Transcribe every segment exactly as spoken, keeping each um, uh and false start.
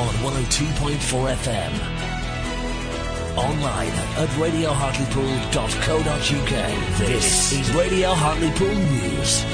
on one oh two point four F M. Online at radio hartlepool dot co dot uk. This is Radio Hartlepool News.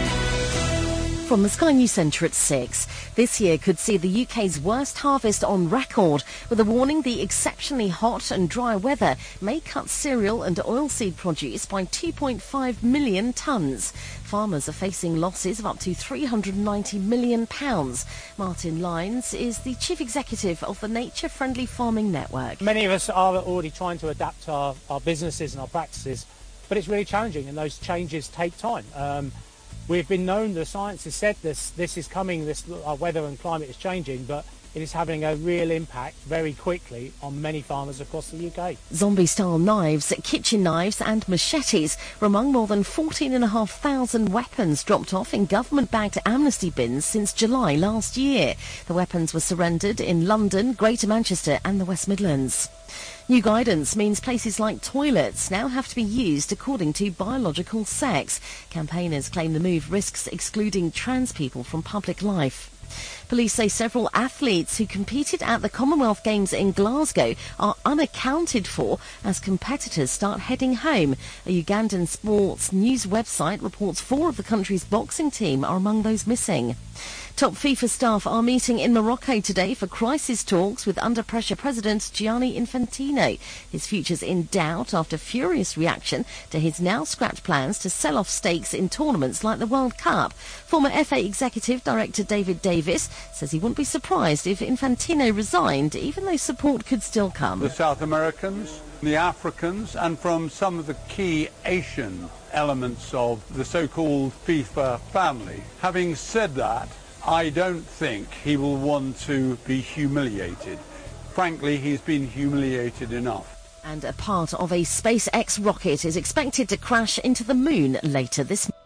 From the Sky News Centre at six. This year could see the U K's worst harvest on record, with a warning the exceptionally hot and dry weather may cut cereal and oilseed produce by two point five million tonnes. Farmers are facing losses of up to three hundred ninety million pounds. Martin Lyons is the Chief Executive of the Nature Friendly Farming Network. Many of us are already trying to adapt our, our businesses and our practices, but it's really challenging and those changes take time. Um, We've been known, the science has said this, this is coming, this our weather and climate is changing, but it is having a real impact very quickly on many farmers across the U K. Zombie-style knives, kitchen knives and machetes were among more than fourteen thousand five hundred weapons dropped off in government-backed amnesty bins since July last year. The weapons were surrendered in London, Greater Manchester and the West Midlands. New guidance means places like toilets now have to be used according to biological sex. Campaigners claim the move risks excluding trans people from public life. Police say several athletes who competed at the Commonwealth Games in Glasgow are unaccounted for as competitors start heading home. A Ugandan sports news website reports four of the country's boxing team are among those missing. Top FIFA staff are meeting in Morocco today for crisis talks with under-pressure President Gianni Infantino. His future's in doubt after furious reaction to his now-scrapped plans to sell off stakes in tournaments like the World Cup. Former F A Executive Director David Davis says he wouldn't be surprised if Infantino resigned, even though support could still come. The South Americans, the Africans, and from some of the key Asian elements of the so-called FIFA family. Having said that, I don't think he will want to be humiliated. Frankly, he's been humiliated enough. And a part of a SpaceX rocket is expected to crash into the moon later this month.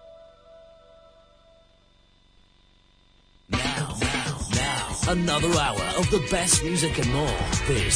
Now, now, now, another hour of the best music and more. This